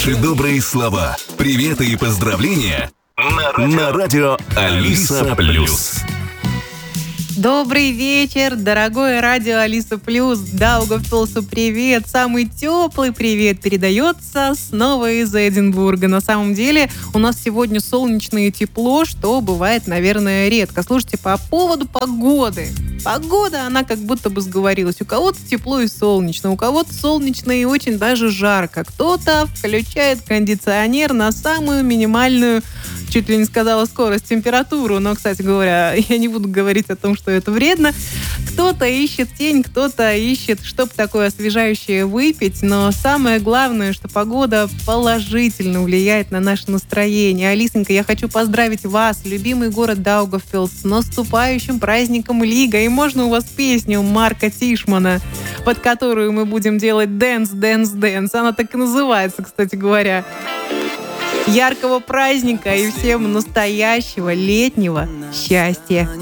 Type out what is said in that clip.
Добрые слова, приветы и поздравления на радио Алиса Плюс. Добрый вечер, дорогое радио Алиса Плюс. Даугавпилсу привет. Самый теплый привет передается снова из Эдинбурга. На самом деле у нас сегодня солнечное и тепло, что бывает, наверное, редко. Слушайте, по поводу погоды. Погода, она как будто бы сговорилась. У кого-то тепло и солнечно, у кого-то солнечно и очень даже жарко. Кто-то включает кондиционер на самую минимальную, чуть ли не сказала скорость, температуру. Но, кстати говоря, я не буду говорить о том, что это вредно. Кто-то ищет тень, кто-то ищет, чтобы такое освежающее выпить. Но самое главное, что погода положительно влияет на наше настроение. Алисонька, я хочу поздравить вас, любимый город Даугавпилс, с наступающим праздником Лига. И можно у вас песню Марка Тишмана, под которую мы будем делать «Дэнс, дэнс, дэнс». Она так и называется, кстати говоря. Яркого праздника и всем настоящего летнего счастья.